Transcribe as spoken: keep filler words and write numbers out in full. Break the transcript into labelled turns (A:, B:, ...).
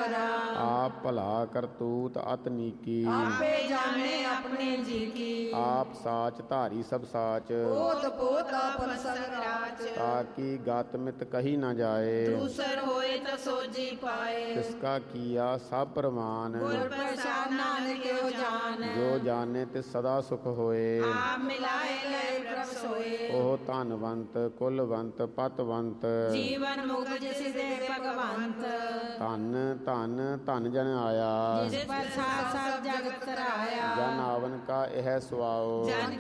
A: ਕਰਾ।
B: ਆਪ ਭਲਾ ਕਰਤੂਤ ਅਤ ਨੀਕੀ।
A: ਆਪੇ ਜਾਣੇ ਆਪਣੇ ਜੀ ਕੀ।
B: ਆਪ ਸਾਚ ਧਾਰੀ ਸਭ ਸਾਚ।
A: ਓਤ ਪੋਤ ਆਪਨ ਸੰਗਰਾਚ।
B: ਤਾਕੀ ਗਤ ਮਿਤ ਕਹੀ ਨਾ ਜਾਏ।
A: ਦੂਸਰ ਹੋਏ ਤਾਂ ਸੋਜੀ ਪਾਏ।
B: ਤਿਸਕਾ ਕੀਆ ਸਭ ਪ੍ਰਮਾਨ।
A: ਗੁਰ ਪ੍ਰਸਾਦ ਨਾਨਕ ਕਿਉ ਜਾਨ।
B: ਜੋ ਜਾਣੇ ਤਿਸ ਸਦਾ ਸੁਖ ਹੋਏ।
A: ਆਪ ਮਿਲਾਏ ਲਏ ਪ੍ਰਭ ਸੋਏ।
B: ਉਹ ਧਨਵੰਤ ਕੁਲਵੰਤ ਪਤਵੰਤ।
A: ਜੀਵਨ ਮੁਕਤ ਜਿਸ ਦੇ ਭਗਵੰਤ।
B: ਧਨ ਧਨ ਧਨ ਜਨ ਆਇਆ।
A: ਜਿਸ ਪਰ ਸਾਥ ਸਭ ਜਗਤ ਤਰਾਇਆ।
B: ਜਨ ਆਵਨ ਕਾ ਇਹ ਸੁਆਓ।
A: ਜਨ